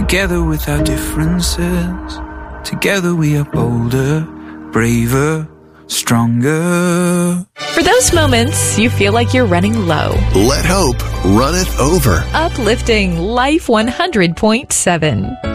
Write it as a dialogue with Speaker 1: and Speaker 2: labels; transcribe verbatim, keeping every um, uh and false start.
Speaker 1: Together with our differences, together we are bolder, braver, stronger.
Speaker 2: For those moments you feel like you're running low,
Speaker 3: let hope run it over.
Speaker 2: Uplifting Life one hundred point seven.